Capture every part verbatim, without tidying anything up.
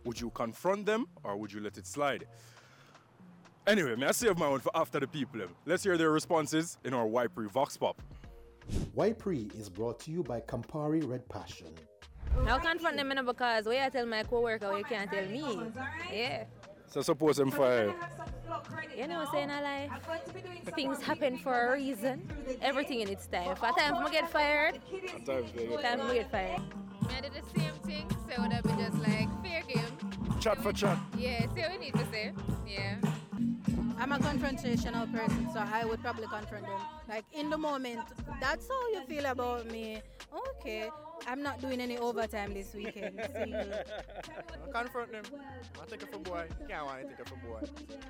Would you confront them or would you let it slide? Anyway, may I save my one for after the people. Let's hear their responses in our Ypres Vox Pop. Ypres is brought to you by Campari Red Passion. I'll confront them in because way I tell my co-worker, you can't tell me. Yeah. So suppose them fire. You know what I'm saying, I lie? Things happen for a reason. Everything in its time. If I time for me get fired, Sometimes they get time for me get fired. I did the same thing, so would I be just like, fair game. Chat for chat. Yeah, see what we need to say. Yeah. I'm a confrontational person, so I would probably confront them. Like, in the moment, that's how you feel about me. Okay, I'm not doing any overtime this weekend. See you. Confront them. I take it for boy. Can't want to take it for boy.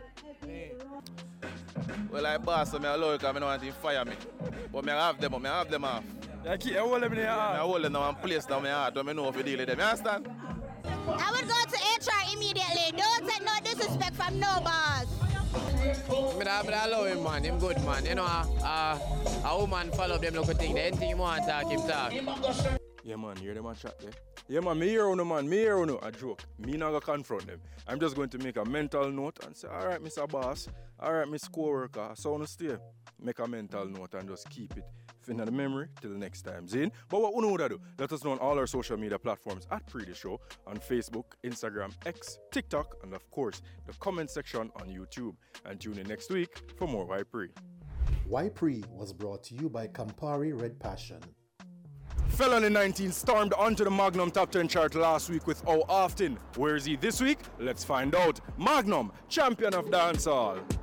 Yeah. Well, I boss, so I allow it because I don't want to fire me. But I have them, I have them off. I keep hold them in your I heart. hold them in place down my heart, when I know if you deal with them. You understand? I would go to H R immediately. Don't take no disrespect from no boss. I love him, man. Him good, man. You know, uh, a woman follow them look thing. Anything you want to talk, him talk. Yeah, man, hear them a chat there. Yeah, man, me hear uno, man, me hear uno. A joke. Me not gonna confront them. I'm just going to make a mental note and say, all right, Mister Boss, all right, Miss Co-worker, so on stay. Make a mental note and just keep it in the memory till next time. Zane? But what uno would I do? Let us know on all our social media platforms at Pre Show on Facebook, Instagram, X, TikTok, and of course, the comment section on YouTube. And tune in next week for more Ypres. Ypres was brought to you by Campari Red Passion. Felony nineteen stormed onto the Magnum Top ten chart last week with How Often. Where is he this week? Let's find out. Magnum, champion of dancehall.